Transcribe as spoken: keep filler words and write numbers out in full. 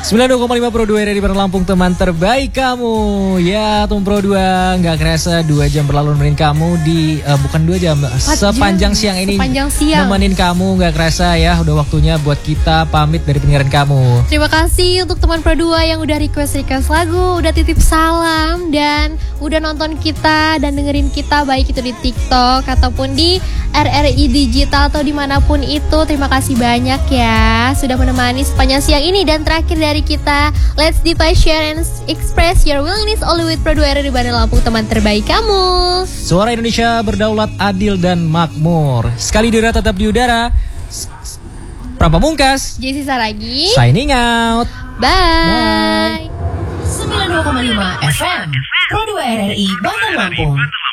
sembilan puluh dua koma lima Pro dua R R I Bandar Lampung, teman terbaik kamu. Ya, Tom Pro dua, nggak kerasa dua jam berlalu nemenin kamu di uh, bukan dua jam, sepanjang jam, siang ini sepanjang siang. nemenin kamu, nggak kerasa ya. Udah waktunya buat kita pamit dari pendengaran kamu. Terima kasih untuk teman Pro dua yang udah request-request lagu, udah titip salam, dan udah nonton kita dan dengerin kita baik itu di TikTok ataupun di R R I Digital atau dimanapun itu. Terima kasih banyak ya sudah menemani sepanjang siang ini. Dan terakhir dari kita, let's divide, share, and express your willingness only with Pro dua R R I Bandar Lampung, teman terbaik kamu. Suara Indonesia berdaulat, adil dan makmur. Sekali di udara tetap di udara. Pram Pamungkas, Jessi Saragi, signing out. Bye. Bye. sembilan puluh dua koma lima F M Pro dua R R I Bandar Lampung.